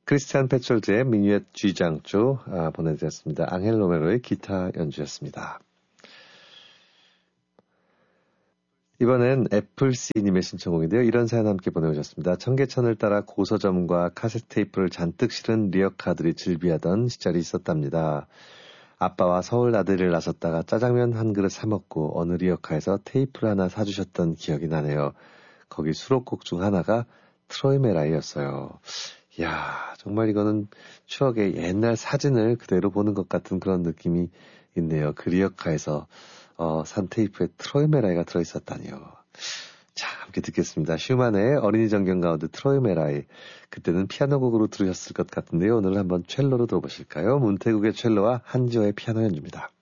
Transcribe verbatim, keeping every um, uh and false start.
크리스티안 페철즈의 미뉴엣 G장조 아, 보내드렸습니다. 앙헬 로메로의 기타 연주였습니다. 이번엔 애플씨님의 신청곡인데요. 이런 사연 함께 보내오셨습니다. 청계천을 따라 고서점과 카세트 테이프를 잔뜩 실은 리어카들이 즐비하던 시절이 있었답니다. 아빠와 서울 나들이를 나섰다가 짜장면 한 그릇 사 먹고 어느 리어카에서 테이프를 하나 사주셨던 기억이 나네요. 거기 수록곡 중 하나가 트로이 메라이였어요. 이야, 정말 이거는 추억의 옛날 사진을 그대로 보는 것 같은 그런 느낌이 있네요. 그 리어카에서 어, 산 테이프에 트로이 메라이가 들어있었다니요. 자, 함께 듣겠습니다. 슈만의 어린이 정경 가운데 트로이 메라이. 그때는 피아노 곡으로 들으셨을 것 같은데요. 오늘 한번 첼로로 들어보실까요? 문태국의 첼로와 한지호의 피아노 연주입니다.